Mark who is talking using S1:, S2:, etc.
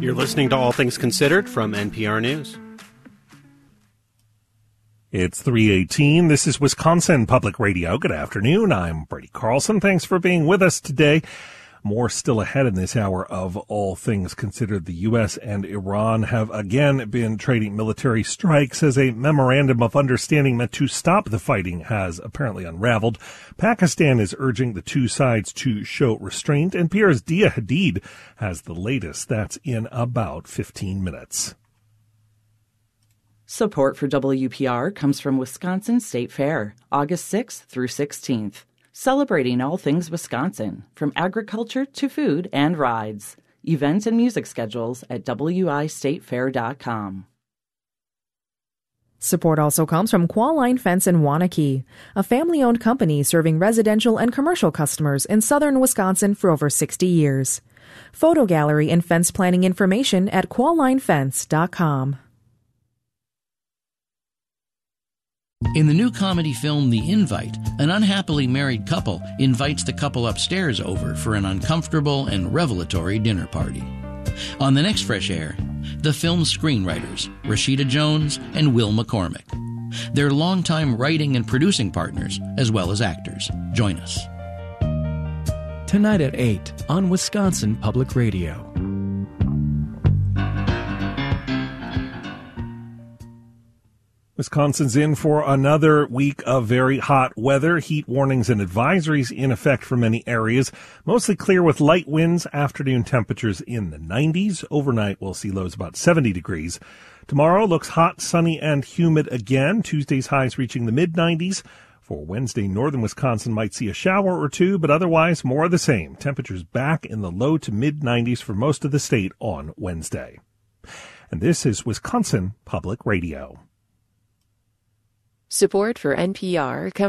S1: You're listening to All Things Considered from NPR News.
S2: It's 3:18. This is Wisconsin Public Radio. Good afternoon. I'm Brady Carlson. Thanks for being with us today. More still ahead in this hour of All Things Considered. The U.S. and Iran have again been trading military strikes as a memorandum of understanding meant to stop the fighting has apparently unraveled. Pakistan is urging the two sides to show restraint, and NPR's Dia Hadid has the latest. That's in about 15 minutes.
S3: Support for WPR comes from Wisconsin State Fair, August 6th through 16th. Celebrating all things Wisconsin, from agriculture to food and rides. Events and music schedules at wistatefair.com.
S4: Support also comes from Qualline Fence in Waunakee, a family-owned company serving residential and commercial customers in southern Wisconsin for over 60 years. Photo gallery and fence planning information at quallinefence.com.
S5: In the new comedy film The Invite, an unhappily married couple invites the couple upstairs over for an uncomfortable and revelatory dinner party. On the next Fresh Air, the film's screenwriters, Rashida Jones and Will McCormick. They're longtime writing and producing partners, as well as actors. Join us.
S6: Tonight at 8 on Wisconsin Public Radio.
S2: Wisconsin's in for another week of very hot weather. Heat warnings and advisories in effect for many areas. Mostly clear with light winds, afternoon temperatures in the 90s. Overnight, we'll see lows about 70 degrees. Tomorrow looks hot, sunny, and humid again. Tuesday's highs reaching the mid-90s. For Wednesday, northern Wisconsin might see a shower or two, but otherwise more of the same. Temperatures back in the low to mid-90s for most of the state on Wednesday. And this is Wisconsin Public Radio.
S7: Support for NPR comes